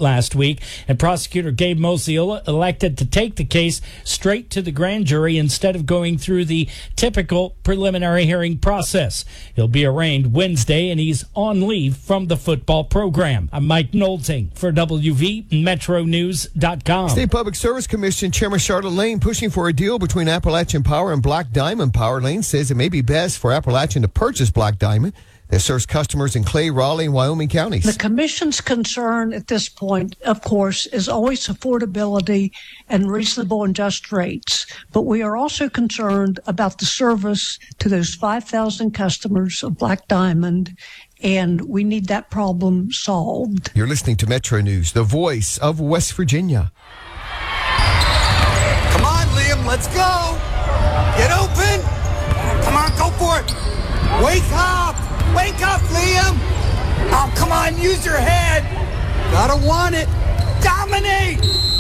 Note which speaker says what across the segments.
Speaker 1: last week, and prosecutor Gabe Mosley elected to take the case straight to the grand jury instead of going through the typical preliminary hearing process. He'll be arraigned Wednesday, and he's on leave from the football program. I'm Mike Nolting for WVMetroNews.com.
Speaker 2: State Public Service Commission Chairman Charlotte Lane pushing for a deal between Appalachian Power and Black Diamond Power. Lane says it may be best for Appalachian to purchase Black Diamond that serves customers in Clay, Raleigh, and Wyoming counties.
Speaker 3: The Commission's concern at this point, of course, is always affordability and reasonable and just rates. But we are also concerned about the service to those 5,000 customers of Black Diamond, and we need that problem solved.
Speaker 2: You're listening to Metro News, the voice of West Virginia.
Speaker 4: Come on, Liam, let's go. Get open. Come on, go for it. Wake up. Wake up, Liam. Oh, come on, use your head. Gotta want it. Dominate.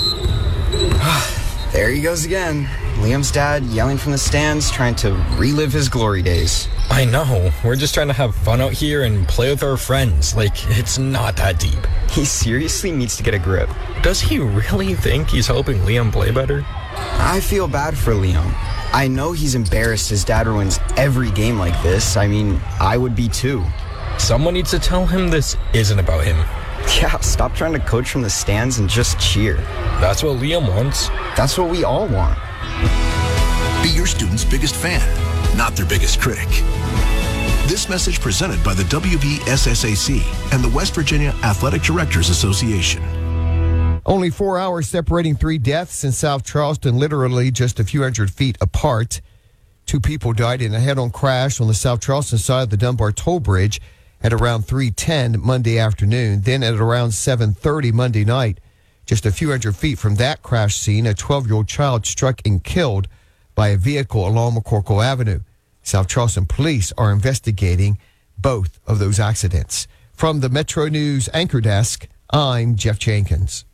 Speaker 5: There he goes again. Liam's dad yelling from the stands, trying to relive his glory days.
Speaker 6: I know. We're just trying to have fun out here and play with our friends. Like, it's not that deep.
Speaker 5: He seriously needs to get a grip.
Speaker 6: Does he really think he's helping Liam play better?
Speaker 5: I feel bad for Liam. I know he's embarrassed his dad ruins every game like this. I mean, I would be too.
Speaker 6: Someone needs to tell him this isn't about him.
Speaker 5: Yeah, stop trying to coach from the stands and just cheer.
Speaker 6: That's what Liam wants.
Speaker 5: That's what we all want.
Speaker 7: Be your student's biggest fan, not their biggest critic. This message presented by the WVSSAC and the West Virginia Athletic Directors Association.
Speaker 2: Only 4 hours separating 3 deaths in South Charleston, literally just a few hundred feet apart. 2 people died in a head-on crash on the South Charleston side of the Dunbar Toll Bridge at around 3:10 Monday afternoon. Then at around 7:30 Monday night, just a few hundred feet from that crash scene, a 12-year-old child struck and killed by a vehicle along McCorkle Avenue. South Charleston police are investigating both of those accidents. From the Metro News Anchor Desk, I'm Jeff Jenkins.